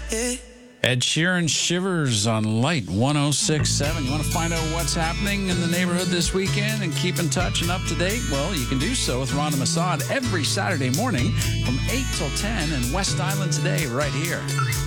Ed Sheeran, Shivers on Light 106.7. You want to find out what's happening in the neighborhood this weekend and keep in touch and up to date? Well, you can do so with Rhonda Massad every Saturday morning from 8 till 10 in West Island Today right here.